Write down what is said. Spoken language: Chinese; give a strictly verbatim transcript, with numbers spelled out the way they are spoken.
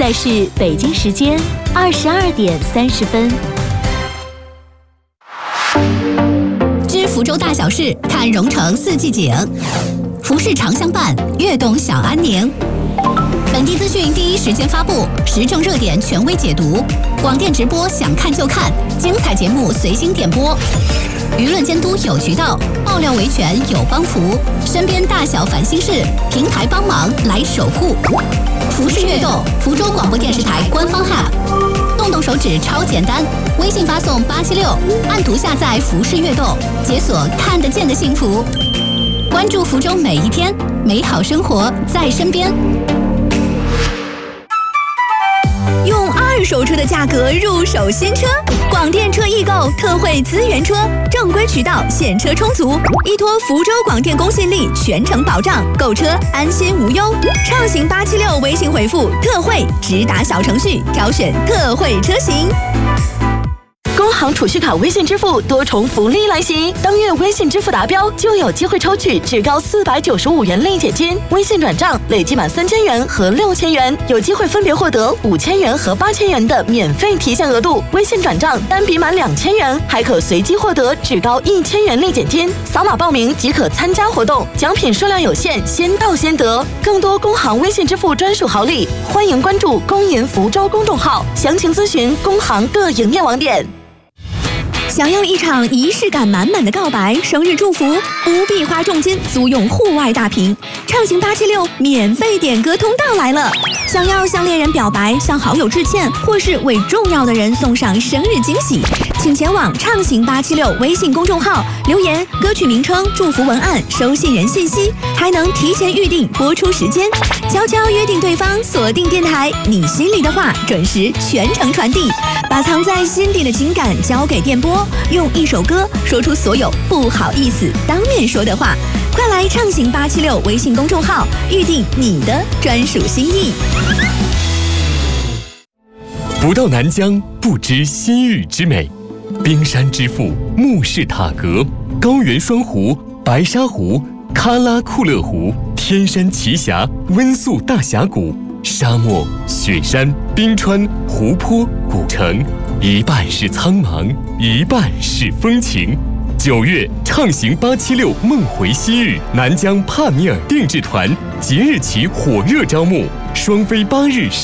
在是北京时间二十二点三十分。 知福州大小事，看蓉城四季景。服饰常相伴，悦动小安宁。本地资讯第一时间发布，时政热点权威解读，广电直播想看就看，精彩节目随心点播。舆论监督有渠道，爆料维权有帮扶，身边大小烦心事，平台帮忙来守护。服饰悦动，福州广播电视台官方 App， 动动手指超简单，微信发送八七六，按图下载服饰悦动，解锁看得见的幸福。关注福州每一天，美好生活在身边。 用二手车的价格入手新车，广电车易购特惠资源车，正规渠道现车充足，依托福州广电公信力全程保障，购车安心无忧。畅行八七六微信回复特惠，直达小程序挑选特惠车型。 工行储蓄卡微信支付多重福利来袭，当月微信支付达标就有机会抽取至高四百九十五元立减金，微信转账累计满三千元和六千元，有机会分别获得五千元和八千元的免费提现额度。微信转账单笔满两千元，还可随机获得至高一千元立减金。扫码报名即可参加活动，奖品数量有限，先到先得。更多工行微信支付专属好礼，欢迎关注工银福州公众号，详情咨询工行各营业网点。 想要一场仪式感满满的告白、生日祝福，不必花重金租用户外大屏，畅行八七六免费点歌通道来了。想要向恋人表白、向好友致歉，或是为重要的人送上生日惊喜，请前往畅行八七六微信公众号留言歌曲名称、祝福文案、收信人信息，还能提前预定播出时间，悄悄约定对方，锁定电台，你心里的话准时全程传递，把藏在心底的情感交给电波，用一首歌说出所有不好意思当面说的话。快来畅行八七六微信公众号预定你的专属心意。 不到南疆不知西域之美，冰山之父木氏塔格，高原双湖、白沙湖、喀拉库勒湖，天山奇峡、温宿大峡谷，沙漠、雪山、冰川、湖泊、古城，一半是苍茫，一半是风情。九月畅行八七六梦回西域，南疆帕米尔定制团即日起火热招募，双飞八日。